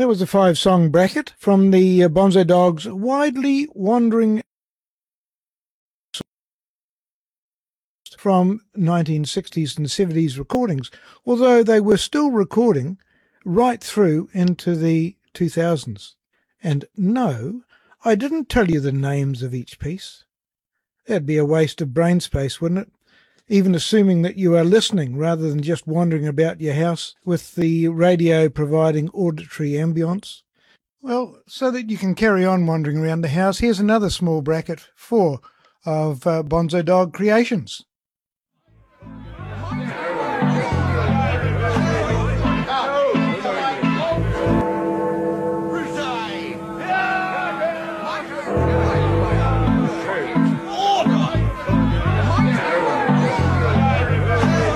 That was a 5-song bracket from the Bonzo Dogs' widely wandering from 1960s and 70s recordings, although they were still recording right through into the 2000s. And no, I didn't tell you the names of each piece. That'd be a waste of brain space, wouldn't it? Even assuming that you are listening rather than just wandering about your house with the radio providing auditory ambience. Well, so that you can carry on wandering around the house, here's another small bracket, 4, of Bonzo Dog Creations.